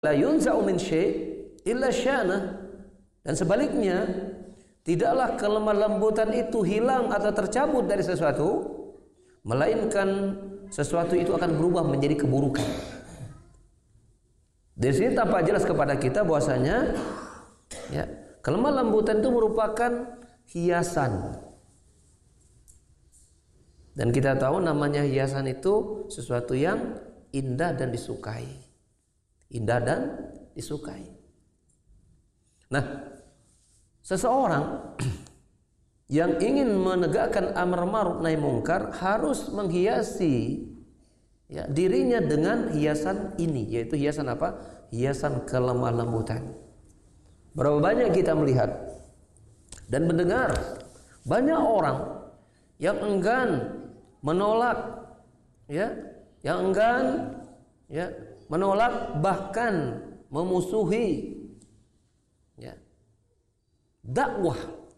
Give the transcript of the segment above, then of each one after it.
la yunza'u min syai' illa syana. Dan sebaliknya, tidaklah kelemah lembutan itu hilang atau tercabut dari sesuatu, melainkan sesuatu itu akan berubah menjadi keburukan. Dari sini tampak jelas kepada kita bahwasanya ya, kelemah lembutan itu merupakan hiasan. Dan kita tahu namanya hiasan itu sesuatu yang indah dan disukai. Indah dan disukai. Nah, seseorang yang ingin menegakkan amar ma'ruf nahi munkar harus menghiasi ya, dirinya dengan hiasan ini, yaitu hiasan apa? Hiasan kelemah lembutan. Berapa banyak kita melihat dan mendengar banyak orang yang enggan menolak, ya, yang enggan, ya, menolak bahkan memusuhi, ya, dakwah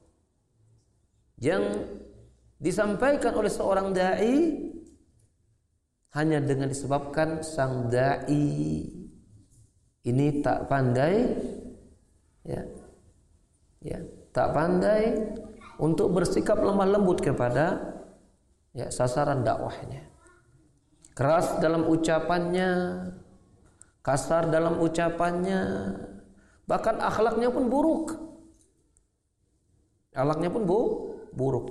yang disampaikan oleh seorang dai hanya dengan disebabkan sang dai ini tak pandai, ya, ya, tak pandai untuk bersikap lemah lembut kepada ya, sasaran dakwahnya. Keras dalam ucapannya, kasar dalam ucapannya, bahkan akhlaknya pun buruk. Akhlaknya pun buruk.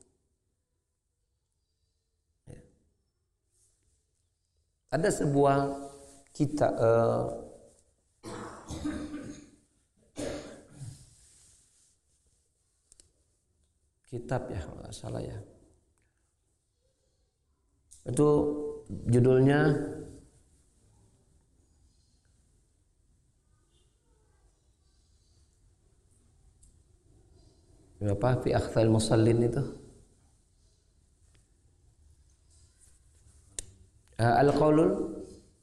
Ya. Ada sebuah kitab ya, kalau nggak salah ya. Itu judulnya apa? Fi akhfal musallin itu. Al-qaulul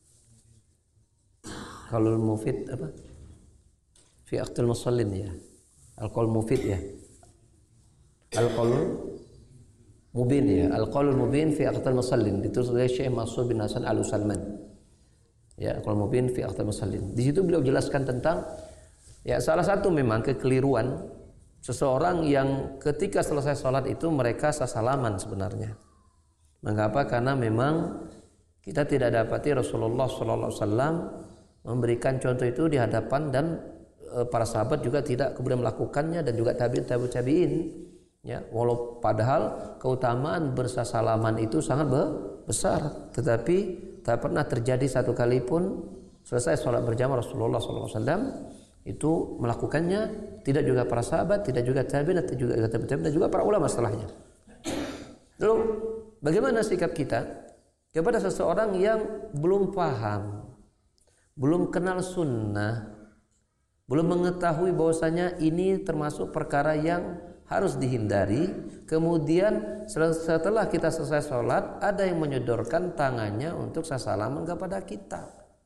mufid apa? Fi akhfal musallin ya. Al-qaul mufid ya. Al-qaulul mubin ya. Al-qaulul mubin fi akhfal musallin ditulis oleh Syekh Mansur bin Hasan Al-Utsaimin. Ya, al-qaul mubin fi akhfal musallin. Di situ beliau jelaskan tentang ya, salah satu memang kekeliruan seseorang yang ketika selesai sholat itu mereka salaman sebenarnya. Mengapa? Karena memang kita tidak dapati Rasulullah SAW memberikan contoh itu di hadapan, dan para sahabat juga tidak kemudian melakukannya, dan juga tabi'in. Ya, walau padahal keutamaan bersalaman itu sangat besar, tetapi tak pernah terjadi satu kali pun selesai sholat berjamaah Rasulullah SAW itu melakukannya, tidak juga para sahabat, tidak juga tabi'in, tidak juga para ulama setelahnya. Lalu bagaimana sikap kita kepada seseorang yang belum paham, belum kenal sunnah, belum mengetahui bahwasanya ini termasuk perkara yang harus dihindari, kemudian setelah kita selesai sholat ada yang menyodorkan tangannya untuk salaman kepada kita,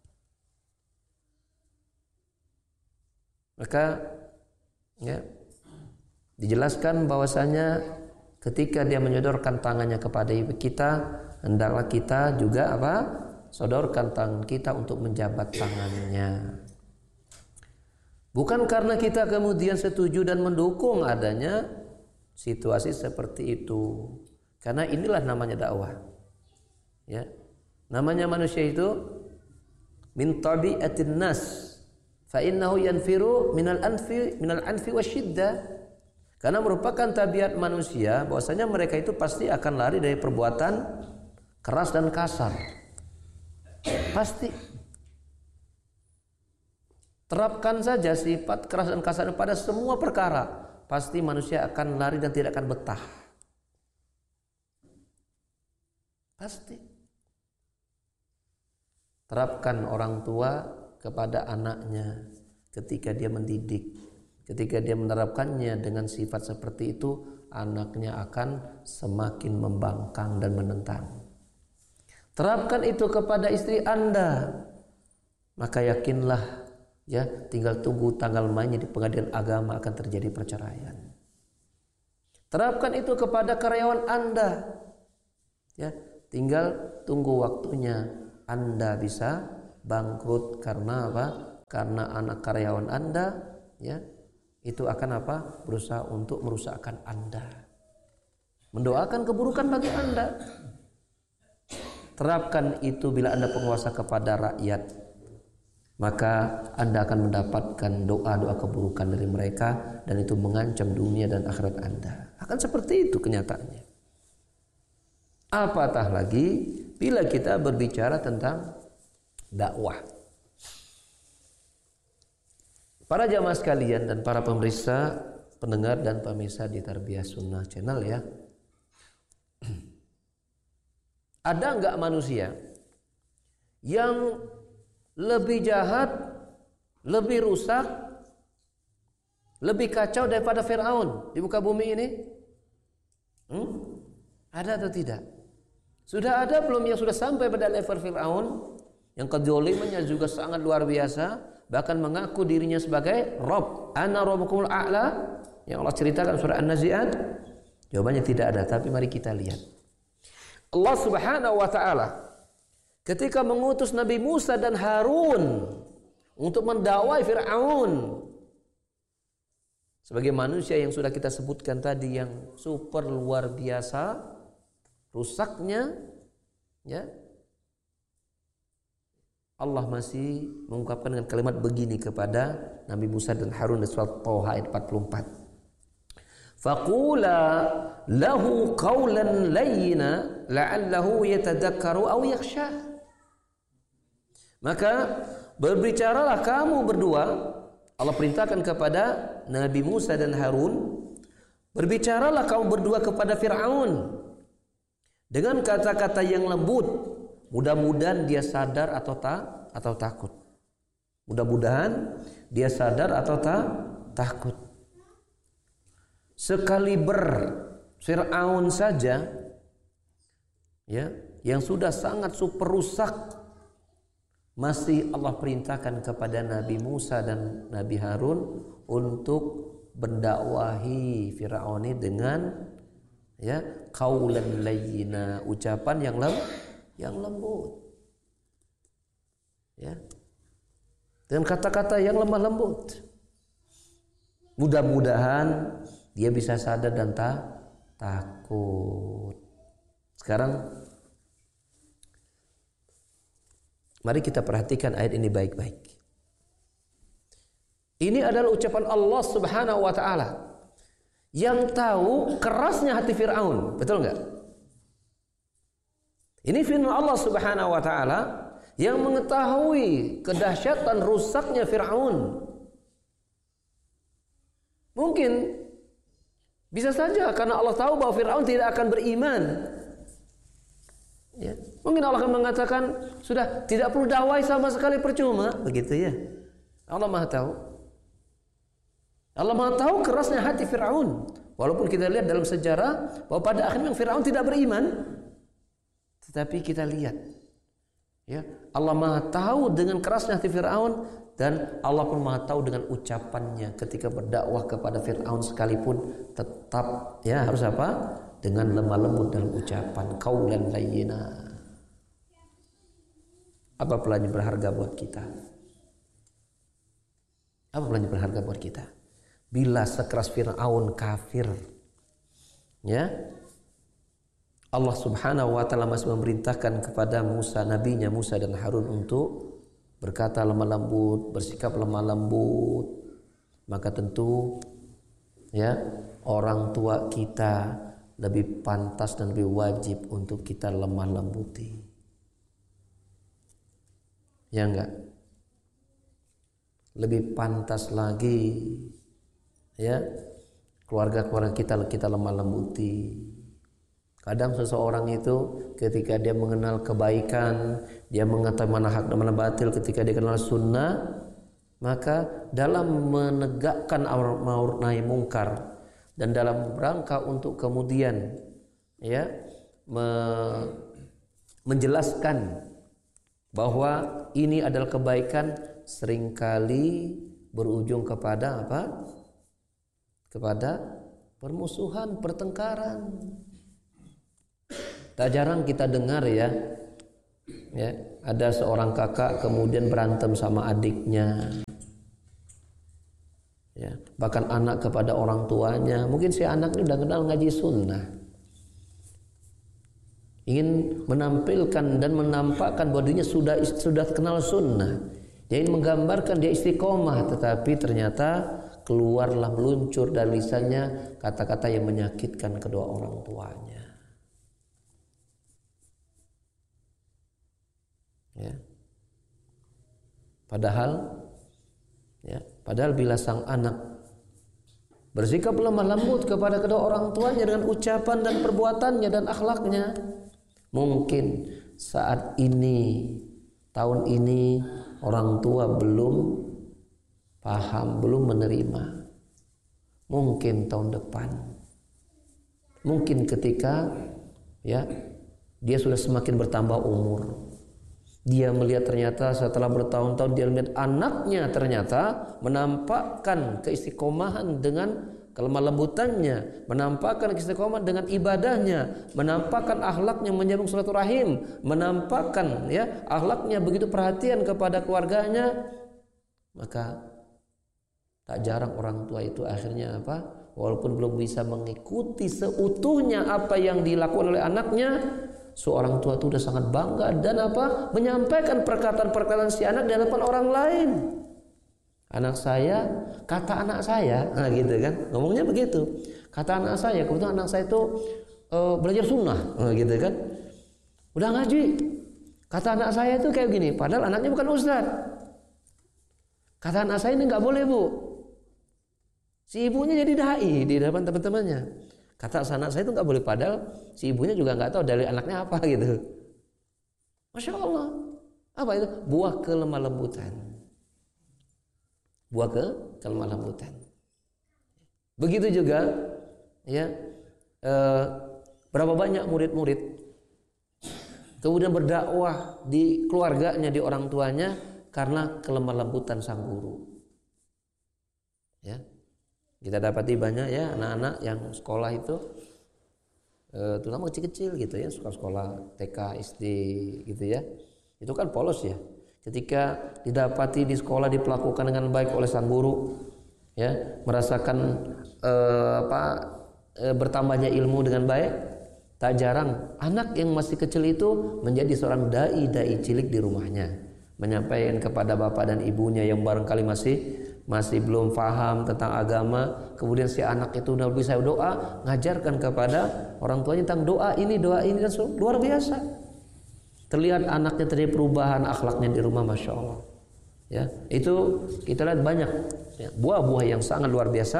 maka ya, dijelaskan bahwasanya ketika dia menyodorkan tangannya kepada kita, hendaklah kita juga apa? Sodorkan tangan kita untuk menjabat tangannya. Bukan karena kita kemudian setuju dan mendukung adanya situasi seperti itu. Karena inilah namanya dakwah. Ya. Namanya manusia itu min tabi'atin nas. Fa innahu yanfiru minal anfi wasyiddah. Karena merupakan tabiat manusia bahwasanya mereka itu pasti akan lari dari perbuatan keras dan kasar. Pasti. Terapkan saja sifat keras dan kasar pada semua perkara, pasti manusia akan lari dan tidak akan betah. Pasti. Terapkan orang tua kepada anaknya ketika dia mendidik, ketika dia menerapkannya dengan sifat seperti itu, anaknya akan semakin membangkang dan menentang. Terapkan itu kepada istri Anda, maka yakinlah ya, tinggal tunggu tanggal mainnya di pengadilan agama akan terjadi perceraian. Terapkan itu kepada karyawan Anda, ya, tinggal tunggu waktunya Anda bisa bangkrut karena apa? karena anak karyawan Anda, ya, itu akan apa? Berusaha untuk merusakkan Anda. Mendoakan keburukan bagi Anda. Terapkan itu bila Anda penguasa kepada rakyat, maka Anda akan mendapatkan doa-doa keburukan dari mereka, dan itu mengancam dunia dan akhirat Anda. Akan seperti itu kenyataannya. Apatah lagi bila kita berbicara tentang dakwah. Para jamaah sekalian dan para pemirsa, pendengar dan pemirsa di Tarbiyah Sunnah Channel, ya. Ada enggak manusia yang lebih jahat, lebih rusak, lebih kacau daripada Fir'aun di muka bumi ini? Ada atau tidak? Sudah ada belum yang sudah sampai pada level Fir'aun, yang kezalimannya juga sangat luar biasa, bahkan mengaku dirinya sebagai Rabb, ana rabbukumul a'la, yang Allah ceritakan surah An-Nazi'at? Jawabannya tidak ada, tapi mari kita lihat. Allah Subhanahu wa taala ketika mengutus Nabi Musa dan Harun untuk mendakwai Fir'aun sebagai manusia yang sudah kita sebutkan tadi, yang super luar biasa rusaknya, ya, Allah masih mengungkapkan dengan kalimat begini kepada Nabi Musa dan Harun di surat Thaha ayat 44. Faqula lahu qawlan layyina la'allahu yatadakkaru aw yakhsha. Maka berbicaralah kamu berdua, Allah perintahkan kepada Nabi Musa dan Harun, berbicaralah kamu berdua kepada Fir'aun dengan kata-kata yang lembut, mudah-mudahan dia sadar atau takut. Mudah-mudahan dia sadar atau takut. Sekaliber Fir'aun saja, ya, yang sudah sangat super rusak, masih Allah perintahkan kepada Nabi Musa dan Nabi Harun untuk mendakwahi Fir'aun ini dengan, ya, qaulan layyina, ucapan yang lembut, ya, dengan kata-kata yang lemah lembut. Mudah-mudahan dia bisa sadar dan takut. Sekarang mari kita perhatikan ayat ini baik-baik. Ini adalah ucapan Allah Subhanahu wa taala yang tahu kerasnya hati Fir'aun, betul enggak? Ini firman Allah Subhanahu wa taala yang mengetahui kedahsyatan rusaknya Fir'aun. Mungkin bisa saja karena Allah tahu bahwa Fir'aun tidak akan beriman, ya. Mungkin Allah akan mengatakan sudah tidak perlu dakwah sama sekali, percuma, begitu, ya. Allah Maha tahu. Allah Maha tahu kerasnya hati Fir'aun. Walaupun kita lihat dalam sejarah bahwa pada akhirnya Fir'aun tidak beriman, tetapi kita lihat, ya, Allah Maha tahu dengan kerasnya hati Fir'aun, dan Allah pun Maha tahu dengan ucapannya ketika berdakwah kepada Fir'aun sekalipun, tetap, ya, harus apa? Dengan lemah lembut dalam ucapan, qaulan layyina. Apa pelajaran berharga buat kita? Apa pelajaran berharga buat kita? Bila sekeras Fir'aun kafir, ya, Allah Subhanahu wa taala masih memerintahkan kepada Musa, nabinya Musa dan Harun untuk berkata lemah lembut, bersikap lemah lembut. Maka tentu, ya, orang tua kita lebih pantas dan lebih wajib untuk kita lemah lembuti, ya enggak? Lebih pantas lagi, ya, keluarga-keluarga kita lemah lembuti. Kadang seseorang itu ketika dia mengenal kebaikan, dia mengetahui mana hak dan mana batil, ketika dia kenal sunnah, maka dalam menegakkan amar ma'ruf nahi mungkar dan dalam rangka untuk kemudian, ya, menjelaskan bahwa ini adalah kebaikan, seringkali berujung kepada apa? Kepada permusuhan, pertengkaran. Tak jarang kita dengar, ya, Ya, ada seorang kakak kemudian berantem sama adiknya. Ya, bahkan anak kepada orang tuanya. Mungkin si anak ini udah kenal ngaji sunnah, ingin menampilkan dan menampakkan bahwa dirinya sudah kenal sunnah. Dia ingin menggambarkan dia istiqomah, tetapi ternyata keluarlah meluncur dari lisannya kata-kata yang menyakitkan kedua orang tuanya. Ya. Padahal bila sang anak bersikap lemah lembut kepada kedua orang tuanya dengan ucapan dan perbuatannya dan akhlaknya, mungkin saat ini, tahun ini orang tua belum paham, belum menerima. Mungkin tahun depan, mungkin ketika dia sudah semakin bertambah umur, dia melihat ternyata setelah bertahun-tahun dia melihat anaknya ternyata menampakkan keistiqomahan dengan kelemah lembutannya, menampakkan keistiqomahan dengan ibadahnya, menampakkan akhlaknya menyambung silaturahim, menampakkan akhlaknya begitu perhatian kepada keluarganya, maka tak jarang orang tua itu akhirnya walaupun belum bisa mengikuti seutuhnya apa yang dilakukan oleh anaknya, seorang tua itu sudah sangat bangga dan menyampaikan perkataan-perkataan si anak di hadapan orang lain. Anak saya, kata anak saya, gitu kan, ngomongnya begitu. Kata anak saya, kebetulan anak saya itu belajar sunnah, gitu kan, udah ngaji. Kata anak saya itu kayak gini, padahal anaknya bukan ustaz. Kata anak saya ini nggak boleh bu. Si ibunya jadi dai di depan teman-temannya. Kata anak saya itu nggak boleh, padahal si ibunya juga nggak tahu dari anaknya apa gitu. Masya Allah, apa itu? Buah kelemah lembutan. Buah kelemah lembutan. Begitu juga, berapa banyak murid-murid kemudian berdakwah di keluarganya, di orang tuanya karena kelemah lembutan sang guru. Ya. Kita dapati banyak anak-anak yang sekolah itu terutama kecil-kecil gitu suka sekolah TK, SD gitu itu kan polos ketika didapati di sekolah diperlakukan dengan baik oleh sang guru merasakan bertambahnya ilmu dengan baik, tak jarang anak yang masih kecil itu menjadi seorang dai cilik di rumahnya, menyampaikan kepada bapak dan ibunya yang barangkali masih belum paham tentang agama. Kemudian si anak itu udah bisa doa, ngajarkan kepada orang tuanya tentang doa ini dan luar biasa. Terlihat anaknya terjadi perubahan akhlaknya di rumah, masya Allah. Itu kita lihat banyak buah-buah yang sangat luar biasa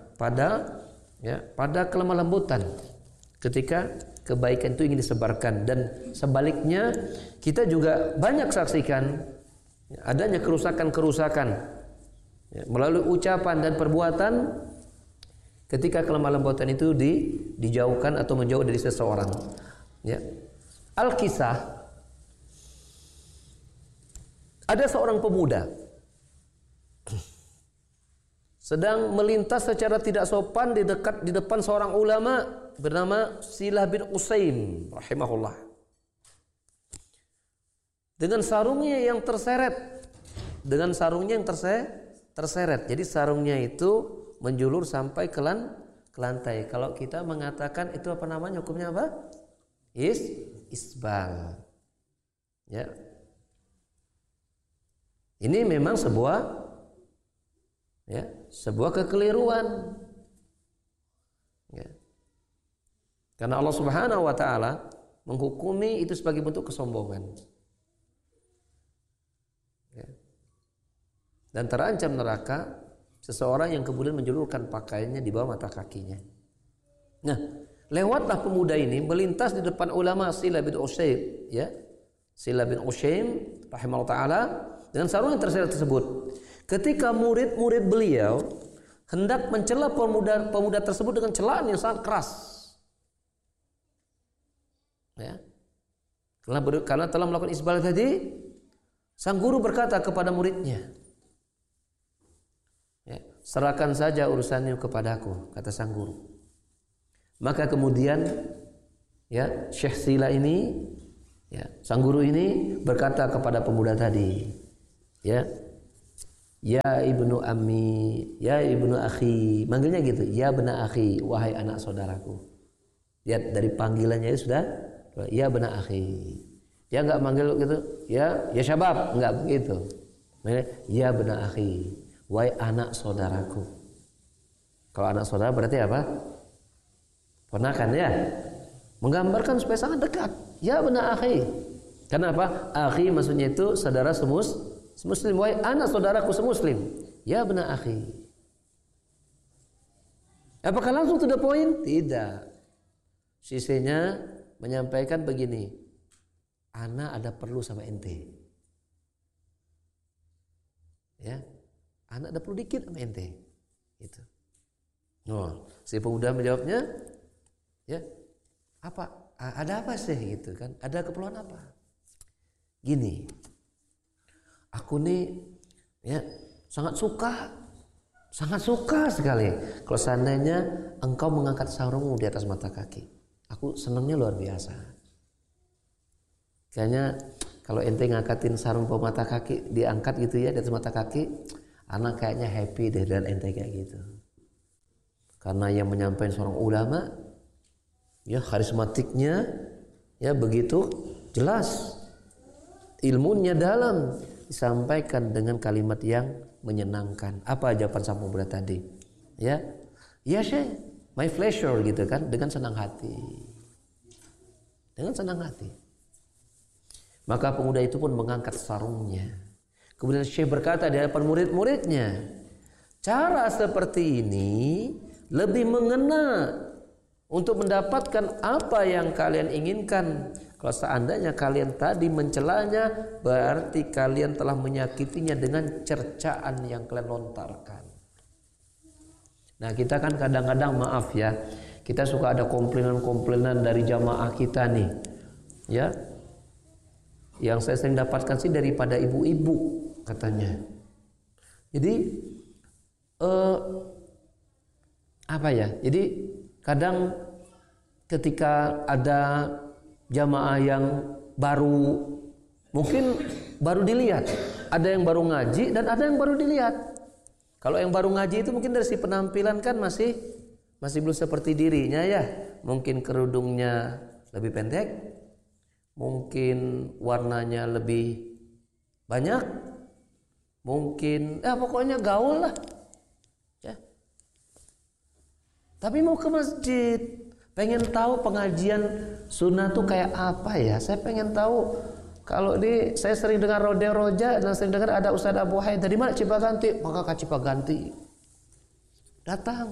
pada kelemah lembutan ketika kebaikan itu ingin disebarkan. Dan sebaliknya kita juga banyak saksikan adanya kerusakan melalui ucapan dan perbuatan ketika kelemah lembutan itu dijauhkan atau menjauh dari seseorang. Al-Kisah, ada seorang pemuda sedang melintas secara tidak sopan di depan seorang ulama bernama Silah bin Usaim rahimahullah, dengan sarungnya yang terseret. Jadi sarungnya itu menjulur sampai ke lantai. Kalau kita mengatakan itu apa namanya, hukumnya apa? Isbal. Ini memang sebuah kekeliruan. Karena Allah Subhanahu wa taala menghukumi itu sebagai bentuk kesombongan. Dan terancam neraka seseorang yang kemudian menjulurkan pakaiannya di bawah mata kakinya. Nah, lewatlah pemuda ini melintas di depan ulama Silah bin Usaim, Silah bin Usaim rahimahullah taala dengan sarung yang terseret tersebut. Ketika murid-murid beliau hendak mencela pemuda tersebut dengan celaan yang sangat keras. Karena telah melakukan isbal tadi, sang guru berkata kepada muridnya, serahkan saja urusannya kepadaku, kata sang guru. Maka kemudian Syekh Sila ini Ya, sang guru ini berkata kepada pemuda tadi, ya, ya ibnu ammi, ya ibnu akhi, manggilnya gitu, ya bena akhi, wahai anak saudaraku. Lihat dari panggilannya itu sudah, ya bena akhi. Dia nggak manggil gitu, ya syabab, nggak begitu. Ya bena akhi, wahai anak saudaraku. Kalau anak saudara berarti apa? Ponakan ya. Menggambarkan supaya sangat dekat. Ya bena akhi. Kenapa? Akhi maksudnya itu saudara semuslim. Wahai anak saudaraku semuslim. Ya bena akhi. Apakah langsung to the point? Tidak. Sisinya menyampaikan begini. Ana ada perlu sama ente. Ya. Ana ada perlu dikit sama ente. Gitu. Oh, si pemuda menjawabnya, ya, apa? Ada apa sih gitu kan? Ada keperluan apa? Gini, aku nih, ya, sangat suka sekali kalau seandainya engkau mengangkat sarungmu di atas mata kaki. Aku senangnya luar biasa. Kayaknya kalau ente ngangkatin sarung ke mata kaki, diangkat gitu ya di atas mata kaki, anak kayaknya happy deh dan ente kayak gitu. Karena yang menyampaikan seorang ulama, ya karismatiknya, ya begitu jelas, ilmunya dalam, disampaikan dengan kalimat yang menyenangkan. Apa jawaban sang pemuda tadi? Ya, ya Syekh, my pleasure gitu kan, dengan senang hati, dengan senang hati. Maka pemuda itu pun mengangkat sarungnya. Kemudian Syekh berkata di hadapan murid-muridnya, cara seperti ini lebih mengena untuk mendapatkan apa yang kalian inginkan. Kalau seandainya kalian tadi mencelanya, berarti kalian telah menyakitinya dengan cercaan yang kalian lontarkan. Nah, kita kan kadang-kadang maaf ya, kita suka ada komplainan-komplainan dari jamaah kita nih, ya. Yang saya sering dapatkan sih daripada ibu-ibu katanya. Jadi apa ya? Jadi kadang ketika ada jamaah yang baru, mungkin baru dilihat, ada yang baru ngaji dan ada yang baru dilihat. Kalau yang baru ngaji itu mungkin dari si penampilan kan masih belum seperti dirinya ya. Mungkin kerudungnya lebih pendek, mungkin warnanya lebih banyak, mungkin pokoknya gaul lah. Tapi mau ke masjid, pengen tahu pengajian sunnah tuh kayak apa ya? Saya pengen tahu. Kalau saya sering dengar Rode Roja dan sering dengar ada Ustaz Abu Haid dari mana Cipaganti, maka ke Cipaganti datang.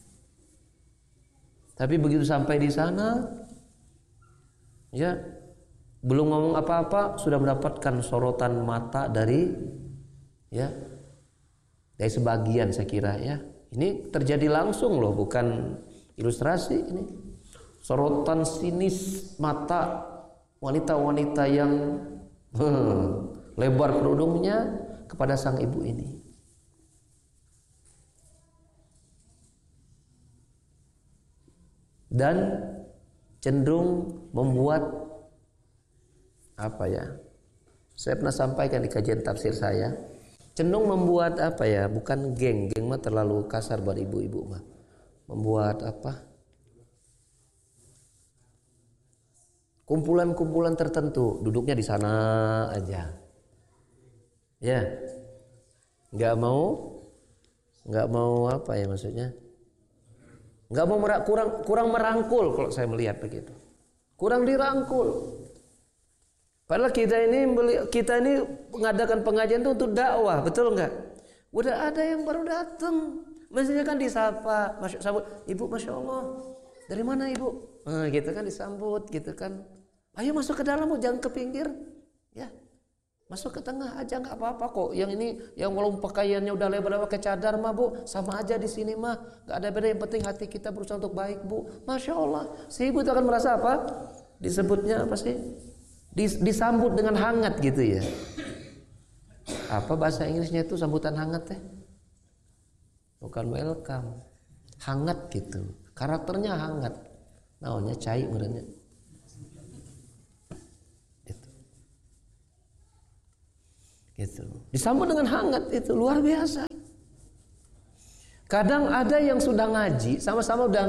Tapi begitu sampai di sana, ya belum ngomong apa-apa sudah mendapatkan sorotan mata dari sebagian saya kira ya. Ini terjadi langsung loh, bukan ilustrasi ini. Sorotan sinis mata wanita-wanita yang lebar kerudungnya kepada sang ibu ini. Dan cenderung membuat apa ya? Saya pernah sampaikan di kajian tafsir saya. Cenderung membuat apa ya, bukan geng mah terlalu kasar buat ibu-ibu mah. Membuat apa? Kumpulan-kumpulan tertentu duduknya di sana aja. Ya. Enggak mau apa ya maksudnya? Enggak mau kurang merangkul kalau saya melihat begitu. Kurang dirangkul. Padahal kita ini mengadakan pengajian itu untuk dakwah, betul enggak? Udah ada yang baru datang, mestinya kan disapa, sambut, ibu, masya Allah, dari mana ibu? Nah, gitu kan disambut, gitu kan. Ayo masuk ke dalam, bu, jangan ke pinggir, ya, masuk ke tengah aja nggak apa-apa kok. Yang ini, yang walaupun pakaiannya udah lebar pakai cadar mah bu, sama aja di sini mah, nggak ada beda. Yang penting hati kita berusaha untuk baik bu, masya Allah. Si ibu itu akan merasa apa? Disebutnya apa sih? Disambut dengan hangat gitu ya. Apa bahasa Inggrisnya itu sambutan hangat teh? Bukan welcome, hangat gitu. Karakternya hangat. Namanya cai merenya. Gitu. Disambut dengan hangat, itu luar biasa. Kadang ada yang sudah ngaji, sama-sama udah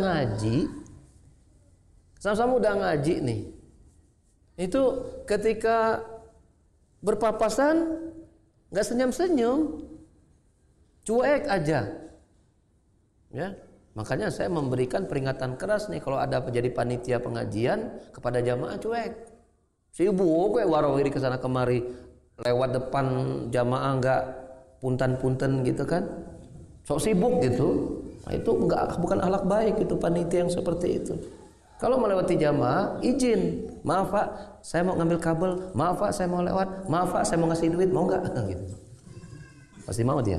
ngaji nih. Itu ketika berpapasan nggak senyum-senyum, cuek aja. Ya, makanya saya memberikan peringatan keras nih kalau ada jadi panitia pengajian kepada jamaah cuek. Sibuk kayak warawiri kesana kemari, lewat depan jamaah nggak punten-punten gitu kan, sok sibuk gitu. Nah, itu bukan akhlak baik itu panitia yang seperti itu. Kalau melewati jamaah, izin, maaf Pak, saya mau ngambil kabel, maaf Pak, saya mau lewat, maaf Pak, saya mau ngasih duit, mau nggak? Gitu. Pasti mau dia.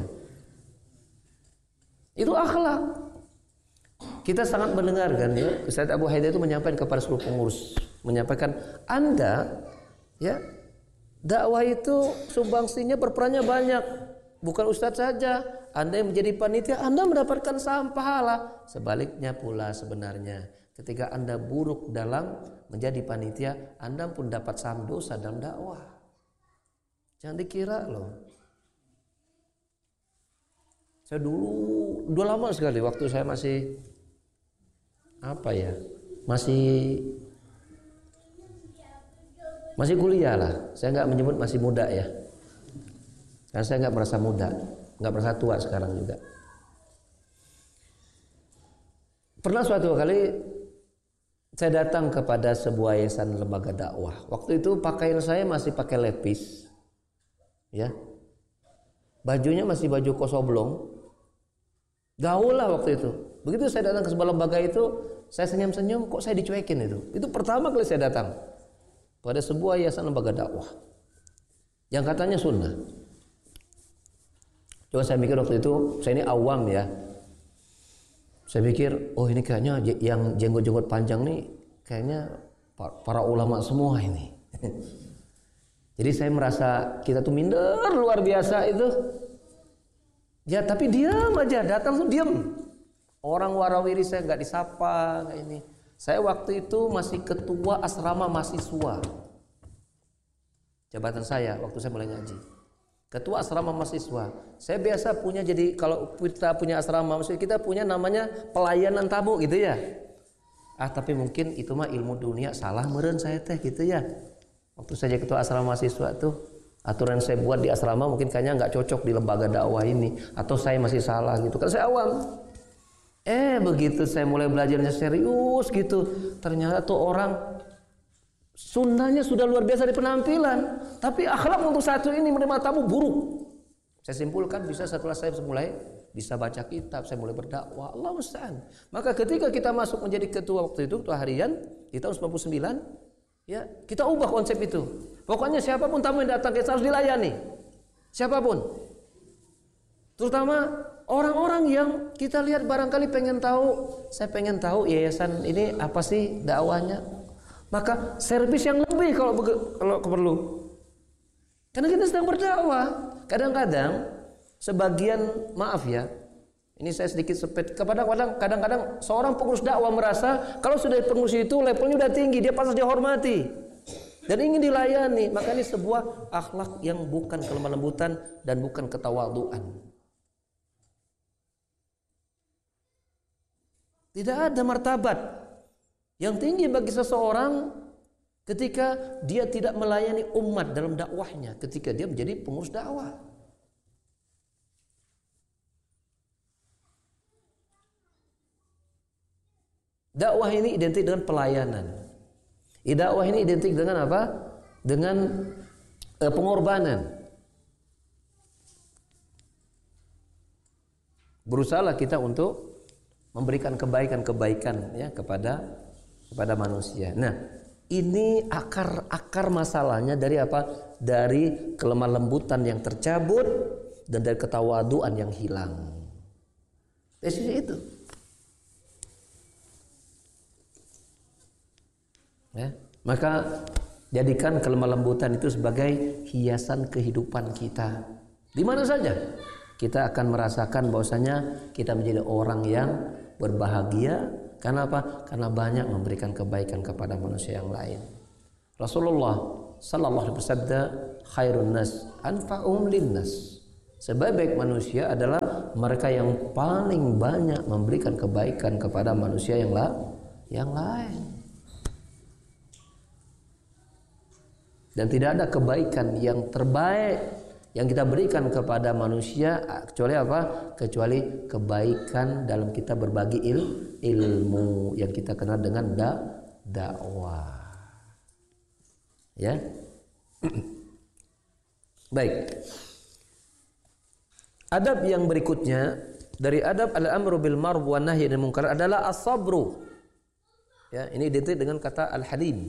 Itu akhlak. Kita sangat mendengarkan ya, Ustaz Abu Haidah itu menyampaikan kepada seluruh pengurus, menyampaikan Anda ya, dakwah itu sumbangsinya berperannya banyak, bukan Ustaz saja. Anda yang menjadi panitia, Anda mendapatkan saham pahala. Sebaliknya pula sebenarnya, ketika Anda buruk dalam menjadi panitia, Anda pun dapat saham dosa dalam dakwah. Jangan dikira loh. Saya dulu, udah lama sekali waktu saya masih masih kuliah lah. Saya nggak menyebut masih muda ya, karena saya nggak merasa muda, nggak merasa tua sekarang juga. Pernah suatu kali saya datang kepada sebuah yayasan lembaga dakwah. Waktu itu pakaian saya masih pakai lepis, ya, bajunya masih baju kosoblong, gaul lah waktu itu. Begitu saya datang ke sebuah lembaga itu, saya senyum-senyum, kok saya dicuekin itu. Itu pertama kali saya datang pada sebuah yayasan lembaga dakwah yang katanya sunnah. Coba saya mikir waktu itu, saya ini awam ya. Saya pikir, oh ini kayaknya yang jenggot-jenggot panjang nih kayaknya para ulama semua ini. Jadi saya merasa kita tuh minder luar biasa itu. Ya tapi diam aja, datang tuh diam. Orang warawiri saya nggak disapa, nggak ini. Saya waktu itu masih ketua asrama mahasiswa. Jabatan saya waktu saya mulai ngaji. Ketua asrama mahasiswa. Saya biasa punya, jadi kalau kita punya asrama, maksudnya kita punya namanya pelayanan tamu gitu ya. Tapi mungkin itu mah ilmu dunia, salah meren saya teh gitu ya. Waktu saya jadi ketua asrama mahasiswa tuh, aturan saya buat di asrama mungkin kayaknya nggak cocok di lembaga dakwah ini, atau saya masih salah gitu kan, saya awam. Begitu saya mulai belajarnya serius gitu, ternyata tuh orang sunnahnya sudah luar biasa di penampilan, tapi akhlak untuk satu ini menerima tamu buruk. Saya simpulkan bisa setelah saya mulai bisa baca kitab, saya mulai berdakwah, Allah musta'an. Maka ketika kita masuk menjadi ketua waktu itu, ketua harian di tahun 99, ya kita ubah konsep itu. Pokoknya siapapun tamu yang datang kita harus dilayani, siapapun. Terutama orang-orang yang kita lihat barangkali pengen tahu, saya pengen tahu yayasan ini apa sih dakwahnya. Maka servis yang lebih kalau perlu. Karena kita sedang berdakwah. Kadang-kadang sebagian, maaf ya, ini saya sedikit sepet, kadang-kadang seorang pengurus dakwah merasa kalau sudah pengurus itu levelnya udah tinggi, dia pantas dihormati dan ingin dilayani. Maka ini sebuah akhlak yang bukan kelemah lembutan dan bukan ketawaduan. Tidak ada martabat yang tinggi bagi seseorang ketika dia tidak melayani umat dalam dakwahnya, ketika dia menjadi pengurus dakwah. Dakwah ini identik dengan pelayanan. Dakwah ini identik dengan apa? Dengan pengorbanan. Berusahalah kita untuk memberikan kebaikan-kebaikan ya kepada manusia. Nah, ini akar masalahnya dari apa? Dari kelemah lembutan yang tercabut dan dari ketawaduan yang hilang. Dari sisi itu. Ya, maka jadikan kelemah lembutan itu sebagai hiasan kehidupan kita. Di mana saja kita akan merasakan bahwasanya kita menjadi orang yang berbahagia. Karena apa? Karena banyak memberikan kebaikan kepada manusia yang lain. Rasulullah sallallahu alaihi bersabda, khairun nas anfa'uhum linnas. Sebaik-baik manusia adalah mereka yang paling banyak memberikan kebaikan kepada manusia yang lain. Dan tidak ada kebaikan yang terbaik yang kita berikan kepada manusia kecuali apa? Kecuali kebaikan dalam kita berbagi ilmu yang kita kenal dengan dakwah. Ya. Baik. Adab yang berikutnya dari adab al-amru bil ma'ruf wan nahyi anil munkar adalah as-sabru. Ya, ini identik dengan kata al-halim.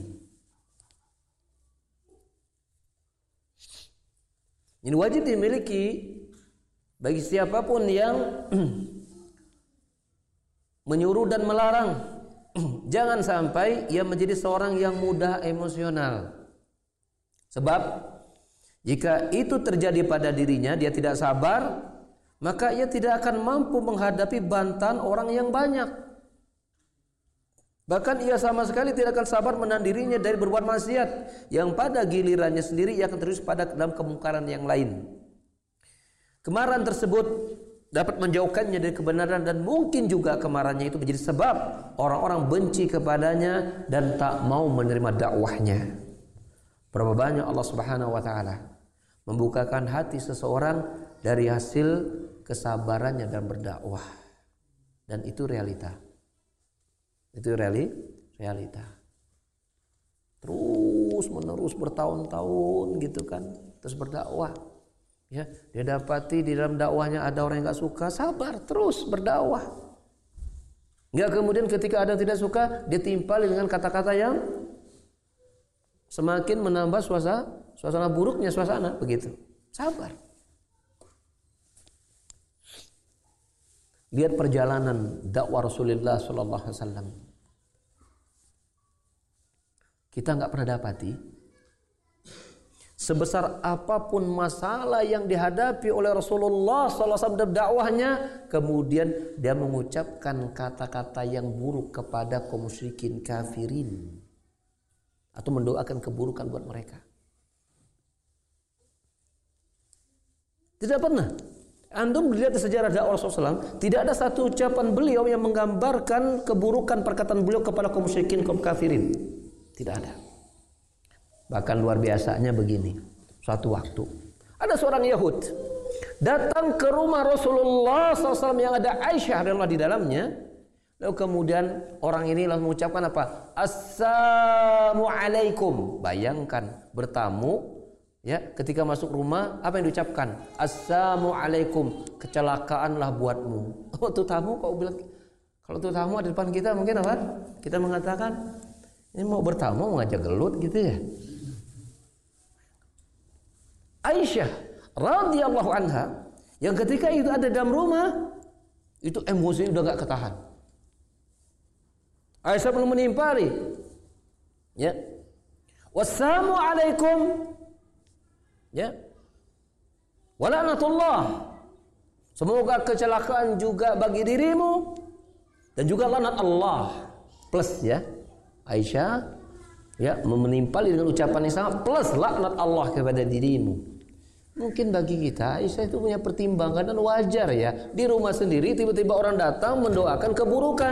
Ini wajib dimiliki bagi siapapun yang menyuruh dan melarang. Jangan sampai ia menjadi seorang yang mudah emosional. Sebab jika itu terjadi pada dirinya, dia tidak sabar, maka ia tidak akan mampu menghadapi bantahan orang yang banyak. Bahkan ia sama sekali tidak akan sabar menahan dirinya dari berbuat maksiat yang pada gilirannya sendiri ia akan terus pada dalam kemungkaran yang lain. Kemarahan tersebut dapat menjauhkannya dari kebenaran dan mungkin juga kemarahannya itu menjadi sebab orang-orang benci kepadanya dan tak mau menerima dakwahnya. Berapa banyak Allah Subhanahu wa taala membukakan hati seseorang dari hasil kesabarannya dalam berdakwah. Dan itu realita. Itu realita. Terus menerus bertahun-tahun gitu kan, terus berdakwah. Ya, dia dapati di dalam dakwahnya ada orang yang enggak suka, sabar terus berdakwah. Enggak kemudian ketika ada yang tidak suka, dia timpali dengan kata-kata yang semakin menambah suasana buruknya suasana, begitu. Sabar. Lihat perjalanan dakwah Rasulullah sallallahu alaihi wasallam. Kita enggak pernah dapati sebesar apapun masalah yang dihadapi oleh Rasulullah sallallahu alaihi wasallam dalam dakwahnya, kemudian dia mengucapkan kata-kata yang buruk kepada kaum musyrikin kafirin atau mendoakan keburukan buat mereka. Tidak pernah. Antum lihat di sejarah dakwah Rasulullah SAW, tidak ada satu ucapan beliau yang menggambarkan keburukan perkataan beliau kepada kaum musyrikin, kaum kafirin. Tidak ada. Bahkan luar biasanya begini. Suatu waktu ada seorang Yahud datang ke rumah Rasulullah SAW yang ada Aisyah radhiyallahu di dalamnya. Lalu kemudian orang ini langsung mengucapkan apa? Assalamualaikum. Bayangkan bertamu, ya, ketika masuk rumah apa yang diucapkan? Assalamualaikum. Kecelakaanlah buatmu. Oh, tuh tamu kok bilang, kalau tuh tamu ada depan kita mungkin apa? Kita mengatakan ini mau bertamu, mau ngajak gelut gitu ya. Aisyah radhiyallahu anha yang ketika itu ada dalam rumah itu emosi udah gak ketahan. Aisyah belum menimpali, ya, wassalamualaikum, ya, walanatullah, semoga kecelakaan juga bagi dirimu dan juga laknat Allah, plus ya Aisyah, ya, menimpali dengan ucapan yang sama plus laknat Allah kepada dirimu. Mungkin bagi kita Aisyah itu punya pertimbangan dan wajar ya, di rumah sendiri tiba-tiba orang datang mendoakan keburukan.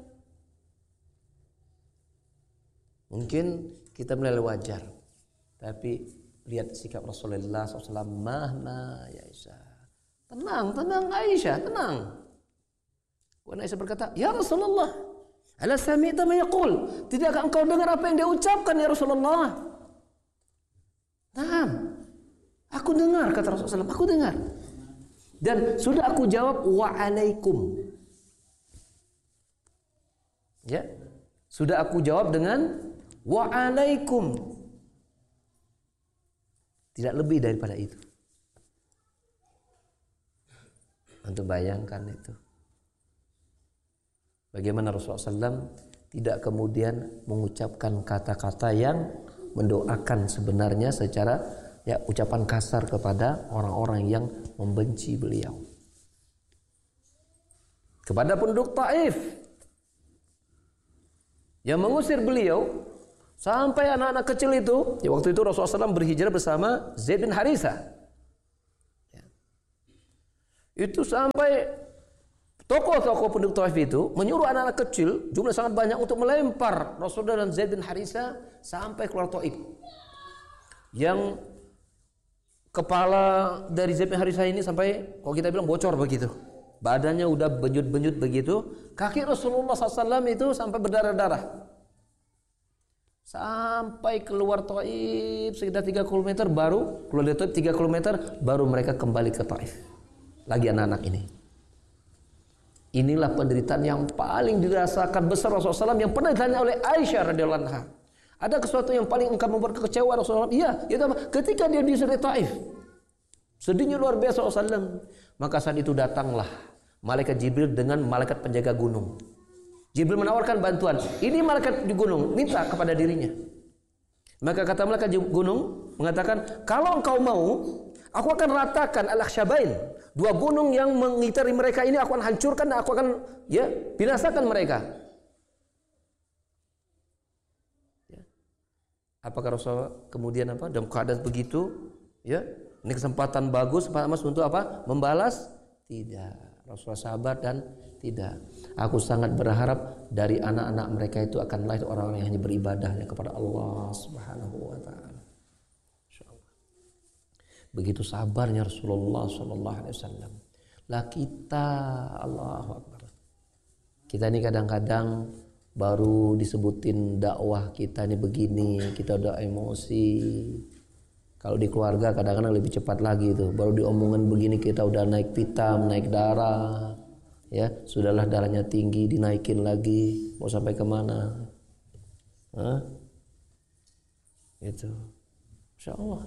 Mungkin kita menilai wajar, tapi lihat sikap Rasulullah SAW. Mahma ya Aisyah, tenang Aisyah, tenang. Kemudian Aisyah berkata, ya Rasulullah, ala sami'ta ma yaqul, tidakkah engkau dengar apa yang dia ucapkan ya Rasulullah? Naam, aku dengar, kata Rasulullah SAW, aku dengar. Dan sudah aku jawab wa'alaikum. Ya, sudah aku jawab dengan wa'alaikum. Tidak lebih daripada itu. Untuk bayangkan itu. Bagaimana Rasulullah SAW tidak kemudian mengucapkan kata-kata yang mendoakan sebenarnya secara ya ucapan kasar kepada orang-orang yang membenci beliau. Kepada penduduk Taif yang mengusir beliau, Sampai anak-anak kecil itu, ya waktu itu Rasulullah SAW berhijrah bersama Zaid bin Haritha. Ya. Itu sampai tokoh-tokoh penduduk Taif itu menyuruh anak-anak kecil, jumlah sangat banyak, untuk melempar Rasulullah dan Zaid bin Haritha sampai keluar Taif. Yang kepala dari Zaid bin Haritha ini sampai, kalau kita bilang, bocor begitu. Badannya udah benjut-benjut begitu. Kaki Rasulullah SAW itu sampai berdarah-darah. Sampai keluar Taif sekitar 3 km, baru keluar dari Taif 3 km, baru mereka kembali ke Taif. Lagi anak-anak ini. Inilah penderitaan yang paling dirasakan besar Rasulullah SAW, yang pernah ditanya oleh Aisyah radhiyallahu anha. Ada sesuatu yang paling engkau membuat kekecewaan Rasulullah? Iya, itu apa? Ketika dia diusir dari Taif. Sedihnya luar biasa Rasulullah. Maka saat itu datanglah malaikat Jibril dengan malaikat penjaga gunung. Jibril menawarkan bantuan. Ini malaikat di gunung minta kepada dirinya. Maka kata malaikat gunung mengatakan, kalau engkau mau, aku akan ratakan Al-Akhsyabain, 2 gunung yang mengitari mereka ini, aku akan hancurkan dan aku akan binasakan mereka. Ya. Apakah Rasulullah kemudian dalam keadaan begitu? Ya, ini kesempatan bagus Pak Mas untuk membalas? Tidak. Rasulullah sabar dan tidak. Aku sangat berharap dari anak-anak mereka itu akan lahir orang-orang yang hanya beribadah kepada Allah Subhanahu wa taala. Insyaallah. Begitu sabarnya Rasulullah sallallahu alaihi wasallam. Lah kita, Allahu akbar. Kita ini kadang-kadang baru disebutin dakwah kita ini begini, kita udah emosi. Kalau di keluarga kadang-kadang lebih cepat lagi itu. Baru diomongin begini kita udah naik pitam, naik darah. Ya, sudahlah darahnya tinggi, dinaikin lagi. Mau sampai kemana? Hah? Itu. Insyaallah.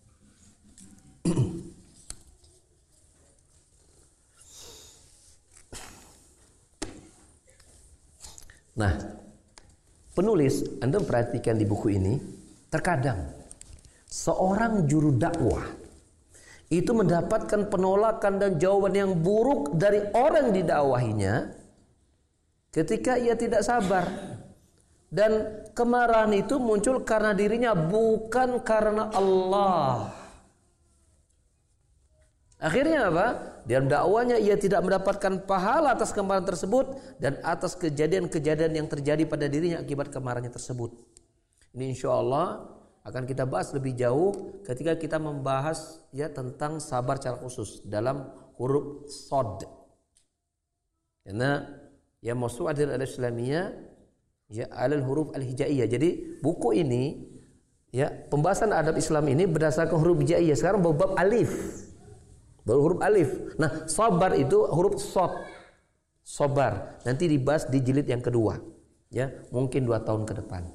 Nah, penulis, Anda perhatikan di buku ini, terkadang seorang juru dakwah itu mendapatkan penolakan dan jawaban yang buruk dari orang didakwahinya ketika ia tidak sabar, dan kemarahan itu muncul karena dirinya, bukan karena Allah. Akhirnya apa? Dalam dakwanya ia tidak mendapatkan pahala atas kemarahan tersebut dan atas kejadian-kejadian yang terjadi pada dirinya akibat kemarahannya tersebut. Ini insyaallah akan kita bahas lebih jauh ketika kita membahas tentang sabar secara khusus dalam huruf Shad. Karena mawsu'ah al-islamiyah alal huruf al-hijaiyah. Jadi buku ini pembahasan adab Islam ini berdasarkan huruf hijaiyah. Sekarang bab alif. Baru huruf alif. Nah, sabar itu huruf Shad. Sabar. Nanti dibahas di jilid yang kedua. Mungkin 2 tahun ke depan.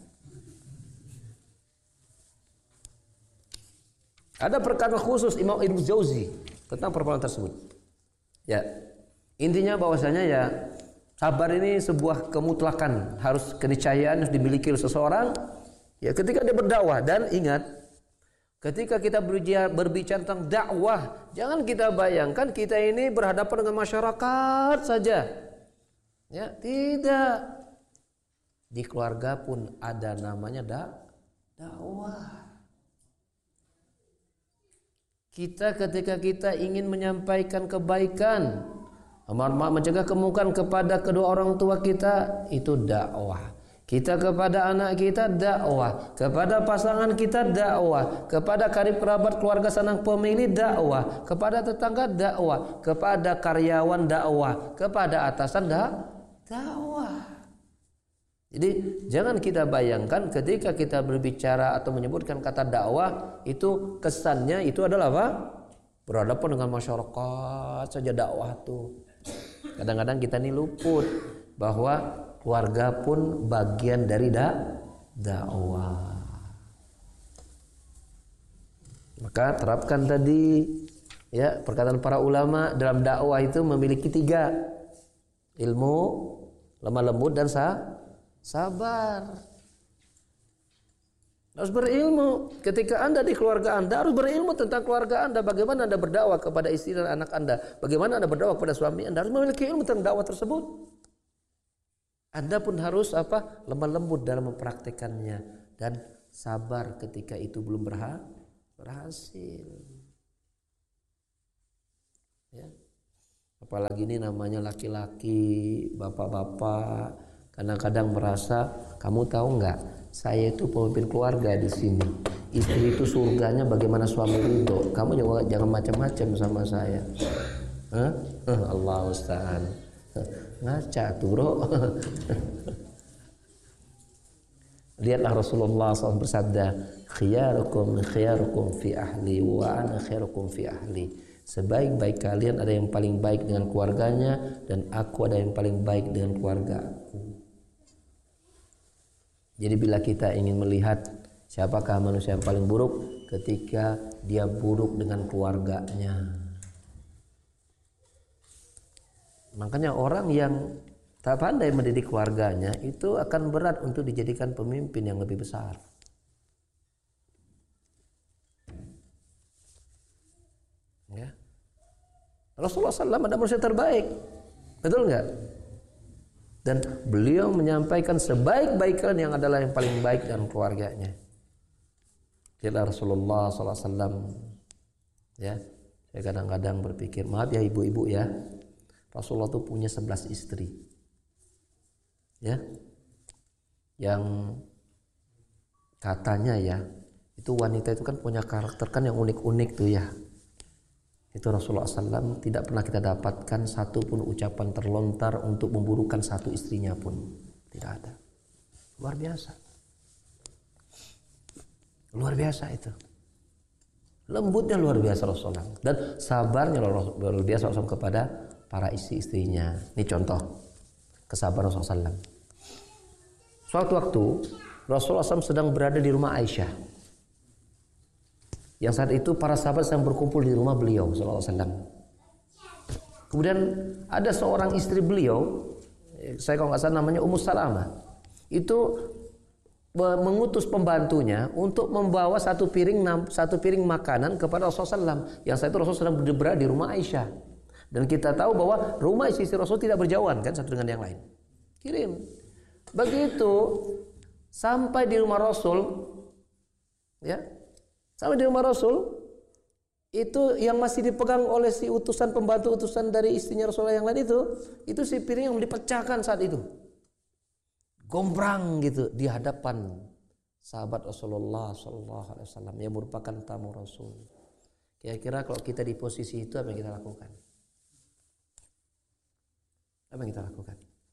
Ada perkataan khusus Imam Ibnu Jauzi tentang permasalahan tersebut. Intinya bahwasanya sabar ini sebuah kemutlakan, harus keniscayaan, harus dimiliki oleh seseorang ketika dia berdakwah. Dan ingat, ketika kita berbicara tentang dakwah, jangan kita bayangkan kita ini berhadapan dengan masyarakat saja. Tidak. Di keluarga pun ada namanya dakwah. Kita ketika kita ingin menyampaikan kebaikan, mencegah kemungkaran kepada kedua orang tua kita, itu dakwah. Kita kepada anak kita dakwah, kepada pasangan kita dakwah, kepada karib kerabat keluarga sanak pemilih dakwah, kepada tetangga dakwah, kepada karyawan dakwah, kepada atasan dakwah. Jadi jangan kita bayangkan ketika kita berbicara atau menyebutkan kata dakwah itu kesannya itu adalah apa? Berhadapan dengan masyarakat saja dakwah tuh. Kadang-kadang kita ini luput bahwa keluarga pun bagian dari dakwah. Maka terapkan tadi perkataan para ulama dalam dakwah itu memiliki 3: ilmu, lemah lembut, dan sabar. Harus berilmu. Ketika Anda di keluarga Anda, harus berilmu tentang keluarga Anda. Bagaimana Anda berdakwah kepada istri dan anak Anda, bagaimana Anda berdakwah kepada suami Anda, harus memiliki ilmu tentang dakwah tersebut. Anda pun harus lemah lembut dalam mempraktekannya. dan sabar ketika itu belum berhasil. Ya. Apalagi ini namanya laki-laki, bapak-bapak, kadang-kadang merasa, kamu tahu nggak, saya itu pemimpin keluarga di sini. Istri itu surganya bagaimana suami ridho. Kamu juga jangan macam-macam sama saya. Allah Ustaz. Ngaca tuh bro. Lihatlah Rasulullah SAW bersabda, khiyarukum fi ahli wa ana khairukum fi ahli. Sebaik-baik kalian ada yang paling baik dengan keluarganya, dan aku ada yang paling baik dengan keluarga aku. Jadi bila kita ingin melihat siapakah manusia yang paling buruk, ketika dia buruk dengan keluarganya. Makanya orang yang tak pandai mendidik keluarganya itu akan berat untuk dijadikan pemimpin yang lebih besar. Ya. Rasulullah SAW ada manusia terbaik, betul nggak? Dan beliau menyampaikan sebaik-baik kalian yang adalah yang paling baik dengan keluarganya. Kira Rasulullah SAW, ya, saya kadang-kadang berpikir, maaf ya ibu-ibu ya, Rasulullah itu punya 11 istri, ya, yang katanya ya, itu wanita itu kan punya karakter kan yang unik-unik tuh ya. Itu Rasulullah SAW tidak pernah kita dapatkan satu pun ucapan terlontar untuk memburukan satu istrinya pun, tidak ada. Luar biasa, luar biasa itu. Lembutnya luar biasa Rasulullah, dan sabarnya luar biasa Rasulullah kepada para istri-istrinya. Ini contoh kesabaran Rasulullah SAW. Suatu waktu Rasulullah SAW sedang berada di rumah Aisyah. Yang saat itu para sahabat sedang berkumpul di rumah beliau sallallahu alaihi wasallam. Kemudian ada seorang istri beliau, saya kalau nggak salah namanya Ummu Salamah, itu mengutus pembantunya untuk membawa satu piring makanan kepada Rasulullah SAW. Yang saat itu Rasulullah sedang berada di rumah Aisyah. Dan kita tahu bahwa rumah istri Rasul tidak berjauhan kan satu dengan yang lain. Kirim. Begitu sampai di rumah Rasul, ya. Sampai di rumah Rasul, itu yang masih dipegang oleh si utusan pembantu utusan dari istrinya Rasulullah yang lain itu si piring yang dipecahkan saat itu. Gombrang gitu di hadapan sahabat Rasulullah SAW yang merupakan tamu Rasul. Kira-kira kalau kita di posisi itu apa yang kita lakukan? Apa yang kita lakukan?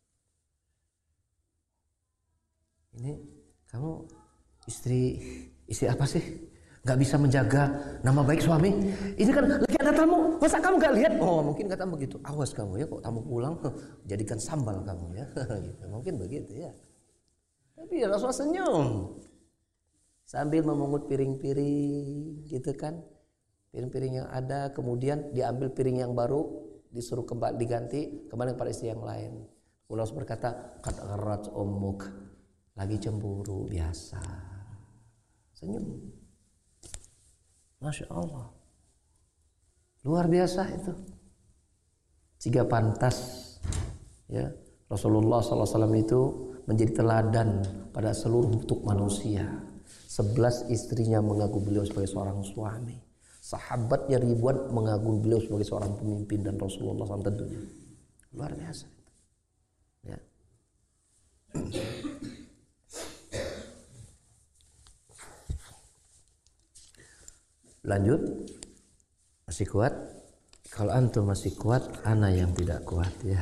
Ini kamu istri apa sih? Gak bisa menjaga nama baik suami. Ini kan lagi ada tamu, masa kamu gak lihat? Oh mungkin kata begitu. Awas kamu ya, kok tamu pulang jadikan sambal kamu ya. Gitu. Mungkin begitu ya. Tapi ya Rasulullah senyum sambil memungut piring-piring gitu kan. Piring-piring yang ada, kemudian diambil piring yang baru, disuruh kembali diganti kembali kepada istri yang lain. Allah berkata, qad gharrat ummuk, lagi cemburu biasa. Senyum. Masya Allah, luar biasa itu. Jika pantas, ya Rasulullah SAW itu menjadi teladan pada seluruh bentuk manusia. 11 istrinya mengagumi beliau sebagai seorang suami. Sahabatnya ribuan mengagumi beliau sebagai seorang pemimpin, dan Rasulullah SAW tentunya luar biasa. Ya. Lanjut, masih kuat? Kalau antum masih kuat, ana yang tidak kuat ya.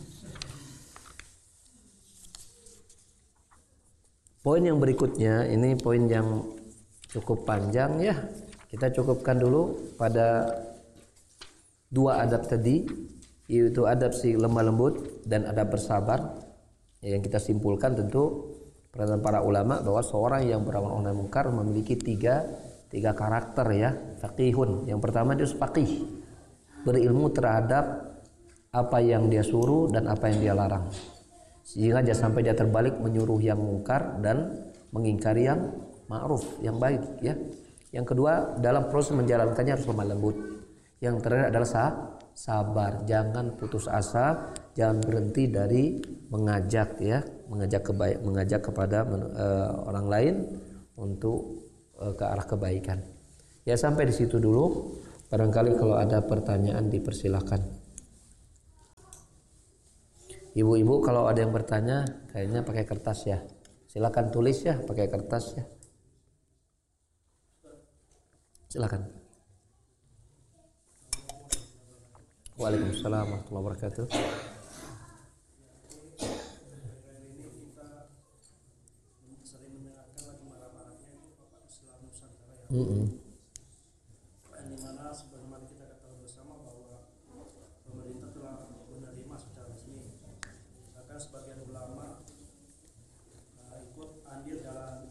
Poin yang berikutnya, ini poin yang cukup panjang ya. Kita cukupkan dulu pada 2 adab tadi, yaitu adab si lemah lembut dan adab bersabar. Yang kita simpulkan tentu perkataan para ulama bahwa seorang yang beramal nahi munkar memiliki tiga karakter ya. Faqihun, yang pertama dia faqih, berilmu terhadap apa yang dia suruh dan apa yang dia larang, sehingga jangan sampai dia terbalik menyuruh yang mungkar dan mengingkari yang ma'ruf, yang baik ya. Yang kedua, dalam proses menjalankannya harus lemah lembut. Yang terakhir adalah sabar, jangan putus asa, jangan berhenti dari mengajak ya, mengajak kepada orang lain untuk ke arah kebaikan. Ya, sampai di situ dulu. Barangkali kalau ada pertanyaan dipersilahkan. Ibu-ibu kalau ada yang bertanya, kayaknya pakai kertas ya. Silakan tulis ya, pakai kertas ya. Silakan. Waalaikumsalam warahmatullahi wabarakatuh. Di mana sebagaimana kita ketahui bersama bahwa pemerintah telah menerima secara resmi, bahkan sebagian ulama ikut andil dalam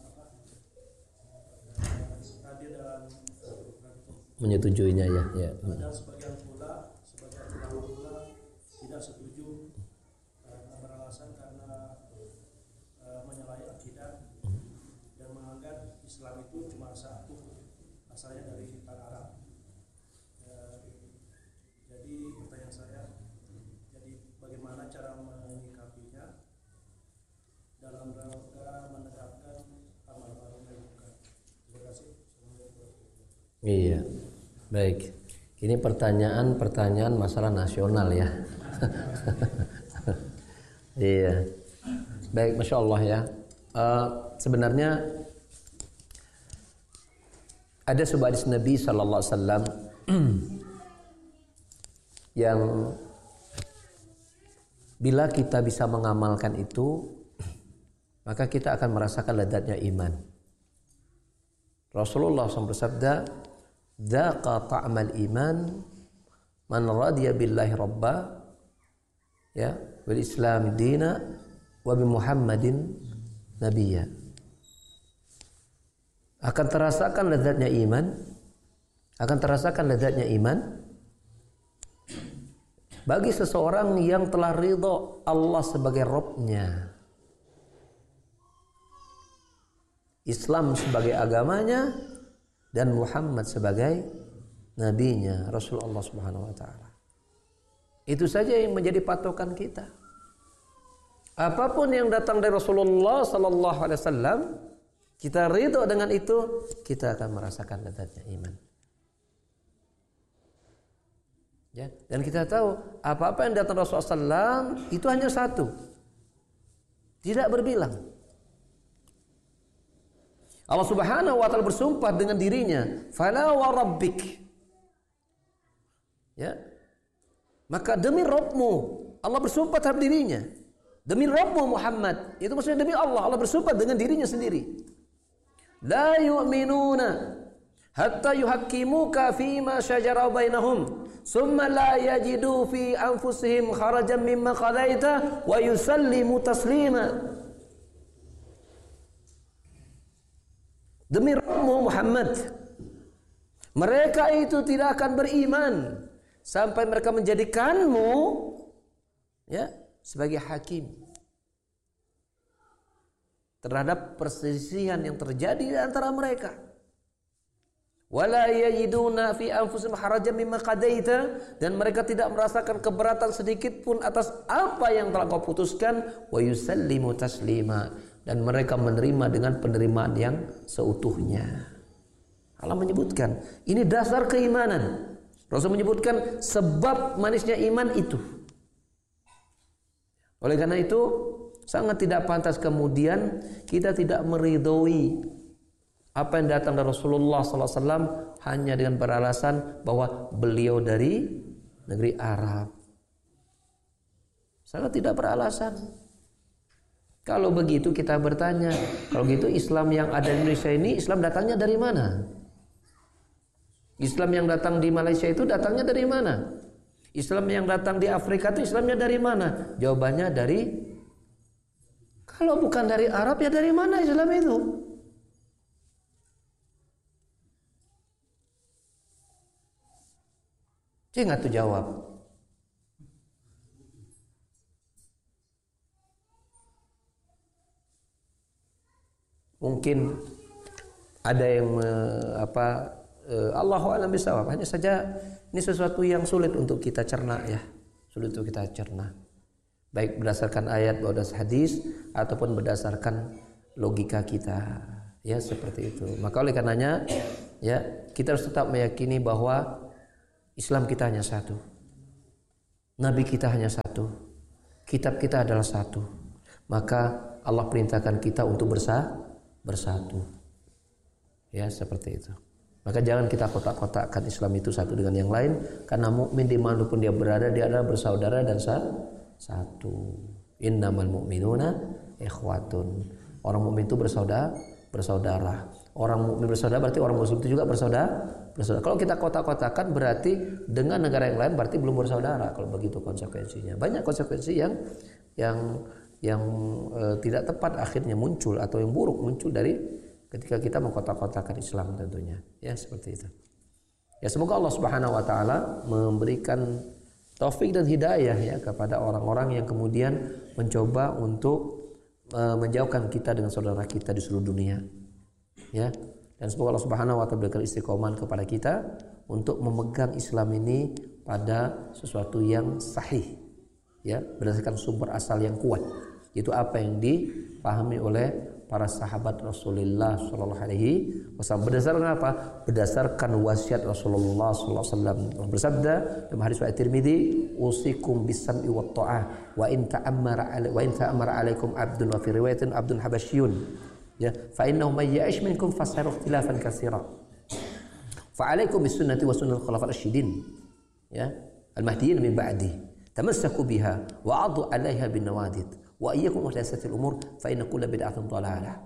menyetujuinya ya. Dan sebagian ulama pula tidak setuju beralasan karena menyalahi akidah dan menganggap Islam itu cuma satu, asalnya dari tanah Arab. Jadi pertanyaan saya, jadi bagaimana cara menyikapinya dalam rangka menegakkan amal ma'ruf nahi munkar? Terima kasih. Iya, baik. Ini pertanyaan masalah nasional ya. Iya, baik, masya Allah ya. Sebenarnya ada sebuah hadis Nabi Sallallahu Alaihi Wasallam yang bila kita bisa mengamalkan itu, maka kita akan merasakan lezatnya iman. Rasulullah SAW bersabda, "Dzaqa ta'mal iman man radiya billahi rabba, ya, wal islam dina, wa bi Muhammadin nabiyya." Akan terasakan lezatnya iman, bagi seseorang yang telah ridho Allah sebagai Rabb-nya, Islam sebagai agamanya, dan Muhammad sebagai nabinya, Rasulullah Subhanahu wa taala. Itu saja yang menjadi patokan kita. Apapun yang datang dari Rasulullah sallallahu alaihi wasallam, kita ridho dengan itu, kita akan merasakan lezatnya iman. Ya, dan kita tahu apa-apa yang datang Rasulullah SAW itu hanya satu, tidak berbilang. Allah Subhanahu wa taala bersumpah dengan dirinya, "Fala wa rabbik." Ya. Maka demi Rabbmu, Allah bersumpah terhadap dirinya. Demi Rabbmu Muhammad, itu maksudnya demi Allah, Allah bersumpah dengan dirinya sendiri. La yu'minuna hatta yuhakkimuka fima syajara bainahum summa la yajidu fi anfusihim kharajan mimma qadaita wa yusallimu taslima. Demi Rabbmu Muhammad, mereka itu tidak akan beriman sampai mereka menjadikanmu ya sebagai hakim terhadap perselisihan yang terjadi di antara mereka. Wala yajiduna fi anfusihim harajan mimma qadaita, dan mereka tidak merasakan keberatan sedikit pun atas apa yang telah kau putuskan, wa yusallimu taslima, dan mereka menerima dengan penerimaan yang seutuhnya. Allah menyebutkan ini dasar keimanan. Rasul menyebutkan sebab manisnya iman itu. Oleh karena itu sangat tidak pantas kemudian kita tidak meridhoi apa yang datang dari Rasulullah SAW hanya dengan beralasan bahwa beliau dari negeri Arab. Sangat tidak beralasan. Kalau begitu kita bertanya, kalau gitu Islam yang ada di Indonesia ini, Islam datangnya dari mana? Islam yang datang di Malaysia itu datangnya dari mana? Islam yang datang di Afrika itu Islamnya dari mana? Jawabannya dari, kalau bukan dari Arab ya dari mana Islam itu? Dia nggak tuh jawab. Mungkin ada yang Allahu a'lam bishawab. Hanya saja ini sesuatu yang sulit untuk kita cerna ya, sulit untuk kita cerna. Baik berdasarkan ayat, berdasarkan hadis, ataupun berdasarkan logika kita. Ya, seperti itu. Maka oleh karenanya ya, kita harus tetap meyakini bahwa Islam kita hanya satu. Nabi kita hanya satu. Kitab kita adalah satu. Maka Allah perintahkan kita untuk bersatu. Ya, seperti itu. Maka jangan kita kotak-kotakkan Islam itu satu dengan yang lain, karena mukmin dimanapun dia berada, dia adalah bersaudara dan satu. Innamal mu'minuna ikhwatun. Orang mukmin itu bersaudara. Orang mukmin bersaudara berarti orang muslim itu juga bersaudara. Kalau kita kotak-kotakkan berarti dengan negara yang lain berarti belum bersaudara. Kalau begitu konsekuensinya. Banyak konsekuensi yang tidak tepat akhirnya muncul, atau yang buruk muncul dari ketika kita mengkotak-kotakkan Islam tentunya. Ya, seperti itu. Ya, semoga Allah Subhanahu wa taala memberikan taufik dan hidayah ya kepada orang-orang yang kemudian mencoba untuk menjauhkan kita dengan saudara kita di seluruh dunia. Ya. Dan semoga Allah Subhanahu wa taala berikan istiqomah kepada kita untuk memegang Islam ini pada sesuatu yang sahih. Ya, berdasarkan sumber asal yang kuat. Itu apa yang dipahami oleh para sahabat Rasulullah Sallallahu Alaihi Wasallam. Berdasarkan apa? Berdasarkan wasiat Rasulullah Sallallahu Alaihi Wasallam. Bersabda dalam hadis riwayat Tirmidzi, "Usikum bis-sam'i wat ta'ah wa in ta'ammara alaikum 'abdun wa fi riwayatin 'abdun habasyun." Ya, fa innahu may ya'ish minkum fasayara ikhtilafan katsira. Fa 'alaikum bis-sunnati wa sunnatil khulafa'ir rasyidin. Ya, al-mahdiyyin min ba'di. Tamassaku biha wa 'addu 'alaiha bin nawadid. Wa iyyakum muhdatsatil umur fa inna kulla bid'atin dhalalah.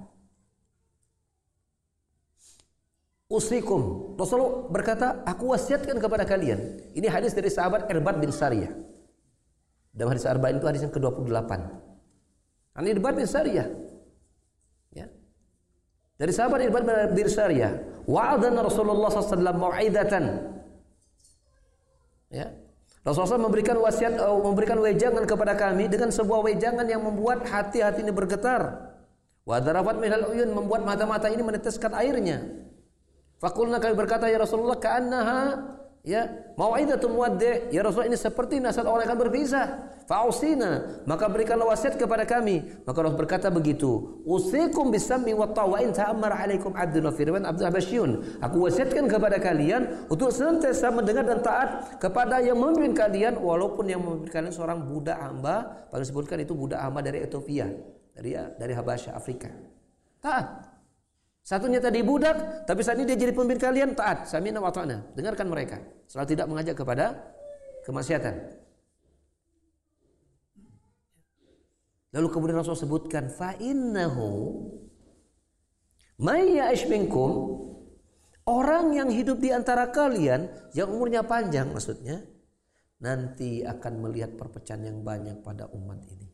Usikum. Rasulullah berkata, aku wasiatkan kepada kalian. Ini hadis dari sahabat Irbad bin Sariyah. Dalam hadis Arba'in itu hadis yang ke-28. Ini Irbad bin Sariyah. Ya. Dari sahabat Irbad bin Sariyah, wa'adana Rasulullah sallallahu alaihi wasallam mau'izatan. Ya. Rasulullah memberikan wasiat, memberikan wejangan kepada kami dengan sebuah wejangan yang membuat hati-hati ini bergetar. Wa darafat minal uyun, membuat mata-mata ini meneteskan airnya. Faqulna, kami berkata, ya Rasulullah, ka'annaha ya mau'izatul muwaddi'. Ya Rasulullah, ini seperti nasihat orang yang akan berpisah. Fa'usina, maka berikanlah wasiat kepada kami. Maka Rasul berkata begitu, usikum bis-sam'i wat ta'wa'in ta'ammara 'alaikum 'abdun wa firman 'abdun habasyun. Aku wasiatkan kepada kalian untuk senantiasa mendengar dan taat kepada yang memimpin kalian, walaupun yang memimpin kalian seorang budak hamba. Pada disebutkan itu budak hamba dari Ethiopia, dari Habasyah, Afrika. Taat. Satunya tadi budak, tapi saat ini dia jadi pemimpin kalian, taat. Sami'na wa ata'na. Dengarkan mereka. Selalu tidak mengajak kepada kemaksiatan. Lalu kemudian Rasul sebutkan, fa innahu may ya'ish minkum, orang yang hidup di antara kalian yang umurnya panjang, maksudnya nanti akan melihat perpecahan yang banyak pada umat ini.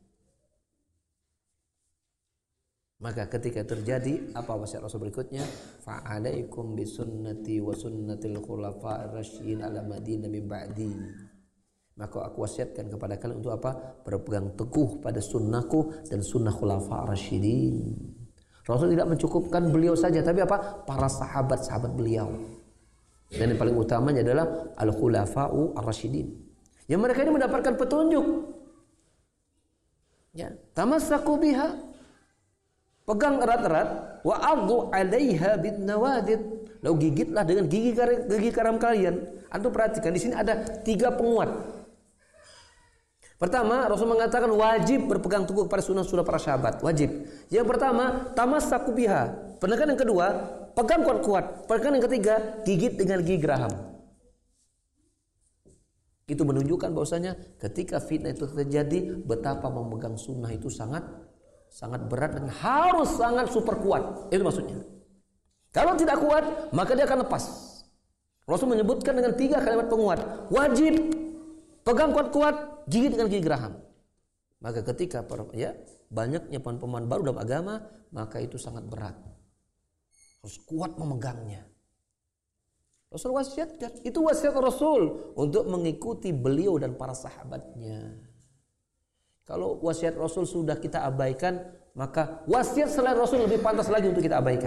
Maka ketika terjadi, apa wasiat Rasul berikutnya? Fa alaikum bisunnati wa sunnatil khulafa'ir rasyidin ala madinah min ba'di. Maka aku wasiatkan kepada kalian untuk apa? Berpegang teguh pada sunnahku dan sunnah khulafa'ir rasyidin. Rasul tidak mencukupkan beliau saja, tapi apa? Para sahabat-sahabat beliau. Dan yang paling utamanya adalah al-khulafa'u ar-rasyidin. Yang mereka ini mendapatkan petunjuk. Ya, tamassaku biha. Pegang erat-erat, wa 'addu 'alaiha bin nawadid. Lalu gigitlah dengan gigi karam kalian. Antum perhatikan di sini ada 3 penguat. Pertama, Rasul mengatakan wajib berpegang teguh pada sunnah-sunnah para sahabat, wajib. Yang pertama, tamassaku biha. Penekanan yang kedua, pegang kuat-kuat. Penekanan yang ketiga, gigit dengan gigi geraham. Itu menunjukkan bahwasanya ketika fitnah itu terjadi, betapa memegang sunnah itu sangat berat dan harus sangat super kuat. Itu maksudnya. Kalau tidak kuat, maka dia akan lepas. Rasul menyebutkan dengan 3 kalimat penguat. Wajib, pegang kuat-kuat, gigit dengan gigi geraham. Maka ketika banyaknya pemahaman baru dalam agama, maka itu sangat berat. Harus kuat memegangnya. Rasul wasiatkan. Itu wasiat Rasul untuk mengikuti beliau dan para sahabatnya. Kalau wasiat Rasul sudah kita abaikan, maka wasiat selain Rasul lebih pantas lagi untuk kita abaikan.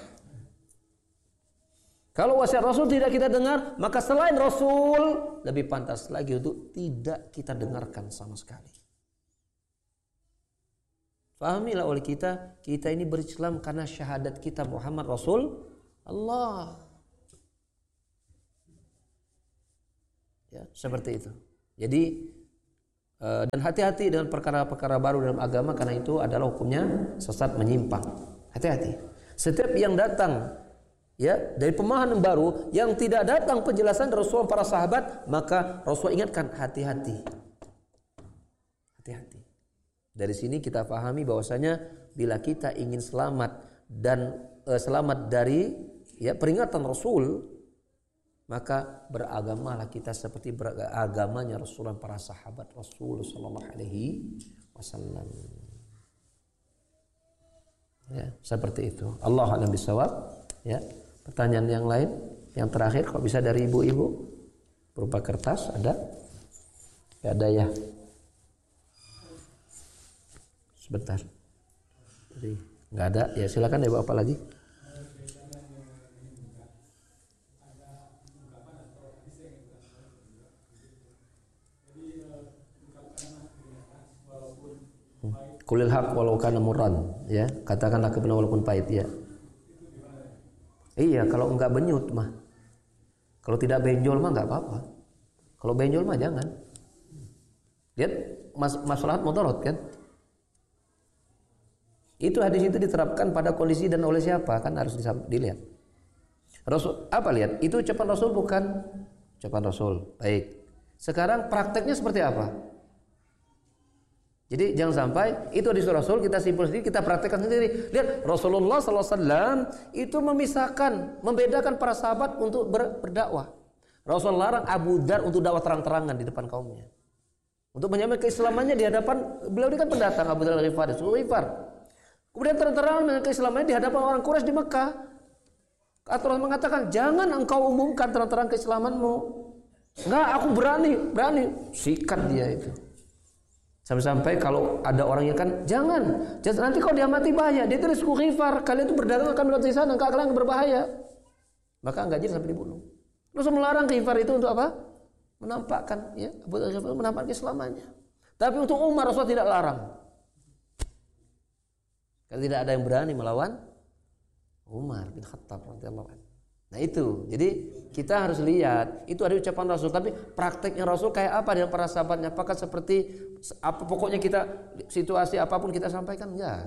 Kalau wasiat Rasul tidak kita dengar, maka selain Rasul lebih pantas lagi untuk tidak kita dengarkan sama sekali. Pahamilah oleh kita ini berislam karena syahadat kita Muhammad Rasul Allah. Ya, seperti itu. Jadi dan hati-hati dengan perkara-perkara baru dalam agama, karena itu adalah hukumnya sesat menyimpang. Hati-hati. Setiap yang datang ya dari pemahaman baru yang tidak datang penjelasan Rasul para sahabat, maka Rasul ingatkan hati-hati. Hati-hati. Dari sini kita pahami bahwasanya bila kita ingin selamat dan selamat dari ya peringatan Rasul, maka beragamalah kita seperti beragamanya Rasul dan para sahabat Rasul sallallahu alaihi wasallam. Ya, seperti itu. Allah a'lam bishawab. Ya. Pertanyaan yang lain, yang terakhir kalau bisa dari ibu-ibu berupa kertas ada? Ya, ada ya. Sebentar. Jadi nggak ada, ya silakan ibu, apa lagi? Kulil haq walau kana murran, ya, katakanlah kebenaran walaupun pahit, ya. Iya, kalau enggak benyut mah. Kalau tidak benjol mah enggak apa-apa. Kalau benjol mah jangan. Lihat maslahat mudarat kan? Itu hadis itu diterapkan pada kondisi dan oleh siapa kan harus dilihat. Rasul apa lihat? Itu ucapan Rasul bukan ucapan Rasul. Baik. Sekarang prakteknya seperti apa? Jadi jangan sampai itu hadis Rasul kita simpul sendiri, kita praktekkan sendiri. Lihat Rasulullah SAW itu memisahkan, membedakan para sahabat untuk berdakwah. Rasul larang Abu Dzar untuk dakwah terang-terangan di depan kaumnya. Untuk menyampaikan keislamannya di hadapan beliau, ini kan pendatang Abu Dzar Al-Ghifari, Ghifar. Kemudian terang-terangan menyampaikan keislamannya di hadapan orang Quraisy di Mekah. Rasul mengatakan, jangan engkau umumkan terang-terangan keislamanmu. Enggak, aku berani. Sikat dia itu. Sampai-sampai kalau ada orang yang kan jangan nanti kalau dia mati bahaya, dia itu suku Ghifar, kalian itu berdagang akan melewati sana, kalian berbahaya, maka enggak jadi sampai dibunuh. Terus melarang Ghifar itu untuk apa? Menampakkan, ya, Abu Dzar menampakkan keislamannya. Tapi untuk Umar Rasul tidak larang, karena tidak ada yang berani melawan Umar bin Khattab radhiyallahu anhu. Nah itu, jadi kita harus lihat itu ada ucapan Rasul, tapi prakteknya Rasul kayak apa dengan para sahabatnya? Apakah seperti apa pokoknya kita situasi apapun kita sampaikan? Enggak.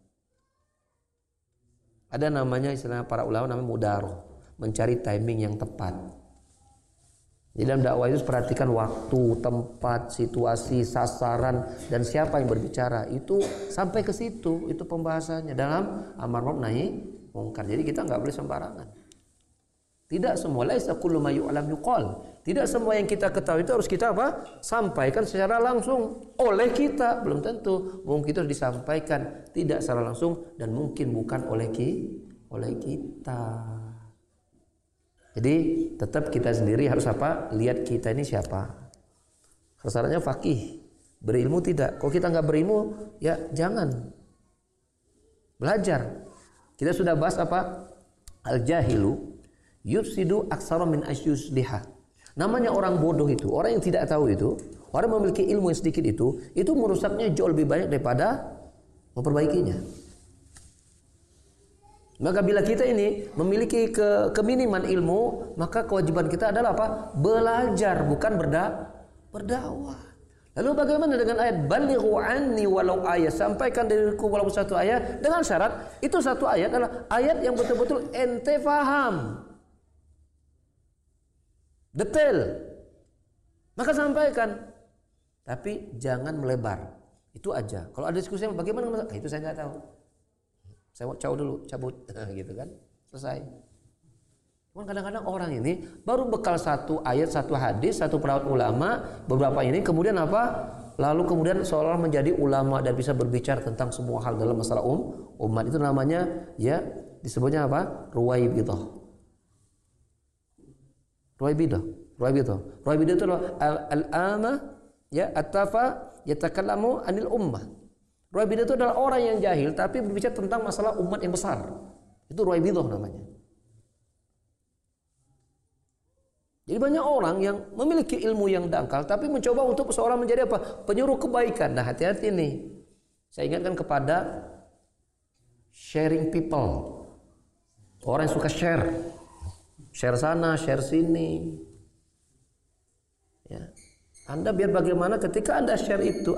Ada namanya istilah para ulama namanya mudaroh, mencari timing yang tepat. Di dalam dakwah itu perhatikan waktu, tempat, situasi, sasaran dan siapa yang berbicara. Itu sampai ke situ, itu pembahasannya dalam amar ma'ruf nahi mungkar. Jadi kita enggak boleh sembarangan. Tidak semua, laisa kullu ma yu'lam yuqal. Tidak semua yang kita ketahui itu harus kita apa? Sampaikan secara langsung oleh kita, belum tentu. Mungkin itu disampaikan tidak secara langsung dan mungkin bukan oleh kita. Jadi tetap kita sendiri harus apa? Lihat kita ini siapa. Syaratnya faqih, berilmu tidak. Kalau kita nggak berilmu, ya jangan. Belajar. Kita sudah bahas apa? Al-jahilu yufsidu aksara min asyusliha. Namanya orang bodoh itu, orang yang tidak tahu itu, orang memiliki ilmu yang sedikit itu merusaknya jauh lebih banyak daripada memperbaikinya. Maka bila kita ini memiliki keminiman ilmu, maka kewajiban kita adalah apa? Belajar, bukan berdakwah. Lalu bagaimana dengan ayat balighu anni walau ayat, sampaikan dariku walau satu ayat, dengan syarat itu satu ayat adalah ayat yang betul-betul ente faham. Detail, maka sampaikan, tapi jangan melebar. Itu aja. Kalau ada diskusi bagaimana, itu saya nggak tahu. Saya mau cabut, gitu kan, selesai. Cuman kadang-kadang orang ini baru bekal satu ayat, satu hadis, satu perawat ulama, beberapa ini, kemudian apa? Lalu kemudian seolah menjadi ulama dan bisa berbicara tentang semua hal dalam masalah umat. Itu namanya, ya, disebutnya apa? Ruwaibidah. Ruwaibidah itu al-ama, ya, at-tafa yatakallamu anil ummah. Ruwaibidah itu adalah orang yang jahil tapi berbicara tentang masalah umat yang besar. Itu ruwaibidah namanya. Jadi banyak orang yang memiliki ilmu yang dangkal tapi mencoba untuk seorang menjadi apa? Penyuruh kebaikan. Nah, hati-hati nih. Saya ingatkan kepada sharing people. Orang yang suka share sana, share sini. Ya. Anda biar bagaimana ketika Anda share itu,